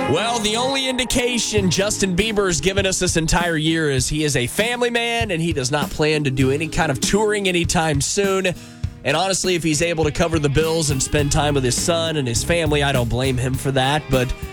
Well, the only indication Justin Bieber has given us this entire year is he is a family man and he does not plan to do any kind of touring anytime soon. And honestly, if he's able to cover the bills and spend time with his son and his family, I don't blame him for that. But